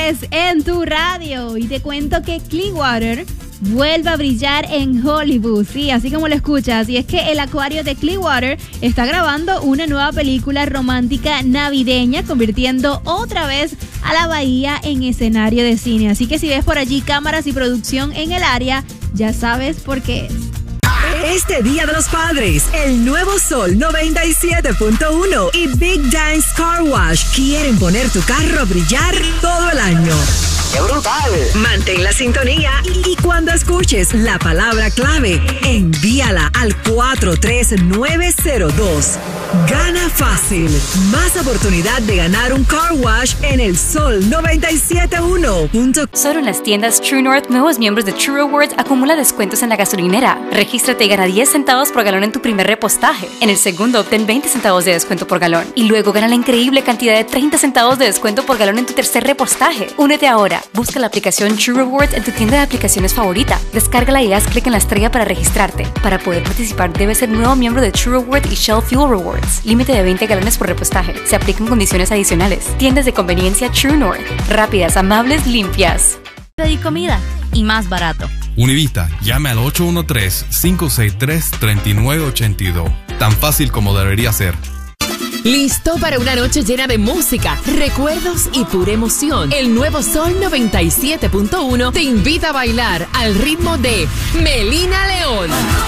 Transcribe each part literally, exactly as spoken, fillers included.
tres en tu radio. Y te cuento que Clearwater vuelve a brillar en Hollywood. Sí, así como lo escuchas. Y es que el acuario de Clearwater está grabando una nueva película romántica navideña, convirtiendo otra vez a la bahía en escenario de cine. Así que si ves por allí cámaras y producción en el área, ya sabes por qué es. Este Día de los Padres, el nuevo Sol noventa y siete punto uno y Big Dance Car Wash quieren poner tu carro a brillar todo el año. ¡Qué brutal! Mantén la sintonía y, y cuando escuches la palabra clave, envíala al cuatro tres nueve cero dos. Gana fácil. Más oportunidad de ganar un car wash en el Sol noventa y siete punto uno. Solo en las tiendas True North, nuevos miembros de True Rewards acumula descuentos en la gasolinera. Regístrate y gana diez centavos por galón en tu primer repostaje. En el segundo, obtén veinte centavos de descuento por galón. Y luego gana la increíble cantidad de treinta centavos de descuento por galón en tu tercer repostaje. Únete ahora. Busca la aplicación True Rewards en tu tienda de aplicaciones favorita. Descárgala y haz clic en la estrella para registrarte. Para poder participar, debes ser nuevo miembro de True Rewards y Shell Fuel Rewards. Límite de veinte galones por repostaje. Se aplican condiciones adicionales. Tiendas de conveniencia True North. Rápidas, amables, limpias. Y comida. Y más barato. Univita, llame al ocho uno tres, cinco seis tres, tres nueve ocho dos. Tan fácil como debería ser. ¿Listo para una noche llena de música, recuerdos y pura emoción? El nuevo Sol noventa y siete punto uno te invita a bailar al ritmo de Melina León.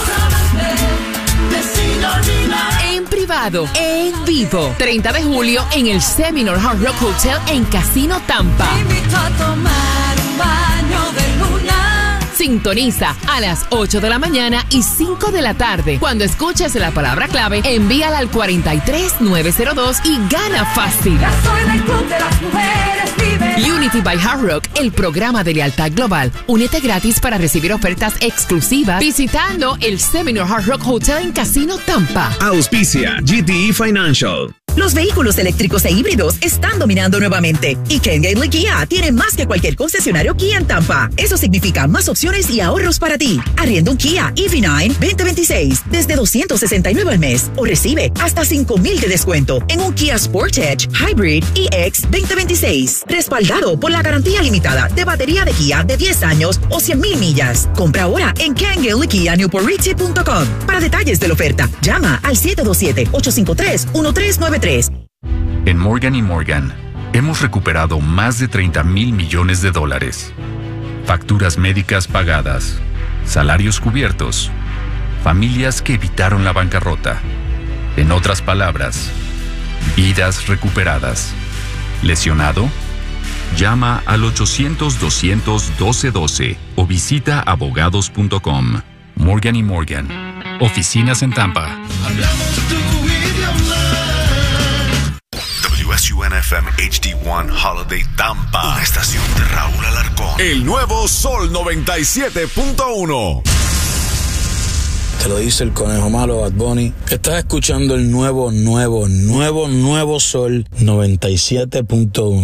En privado, en vivo, treinta de julio en el Seminole Hard Rock Hotel en Casino Tampa. Te invito a tomar un baño de luna. Sintoniza a las ocho de la mañana y cinco de la tarde. Cuando escuches la palabra clave, envíala al cuatro tres nueve cero dos y gana fácil. Ya soy del club de las mujeres liberadas. Unity by Hard Rock, el programa de lealtad global. Únete gratis para recibir ofertas exclusivas visitando el Seminole Hard Rock Hotel en Casino Tampa. Auspicia G T E Financial. Los vehículos eléctricos e híbridos están dominando nuevamente y Ken Gately Kia tiene más que cualquier concesionario Kia en Tampa. Eso significa más opciones y ahorros para ti. Arrienda un Kia E V nueve veinte veintiséis desde doscientos sesenta y nueve al mes o recibe hasta cinco mil de descuento en un Kia Sportage Hybrid E X veinte veintiséis. Respaldado por la garantía limitada de batería de Kia de diez años o cien mil millas. Compra ahora en ken gately kia newport richie punto com. Para detalles de la oferta, llama al siete dos siete, ocho cinco tres, uno tres nueve tres. En Morgan y Morgan, hemos recuperado más de treinta mil millones de dólares. Facturas médicas pagadas, salarios cubiertos, familias que evitaron la bancarrota. En otras palabras, vidas recuperadas. ¿Lesionado? Llama al ochocientos, doscientos, doce doce o visita abogados punto com. Morgan y Morgan. Oficinas en Tampa. Hablamos tu idioma. W S U N F M H D uno Holiday Tampa. Una estación de Raúl Alarcón. El nuevo Sol noventa y siete punto uno. Te lo dice el conejo malo Bad Bunny. Estás escuchando el nuevo, nuevo, nuevo, nuevo Sol noventa y siete punto uno.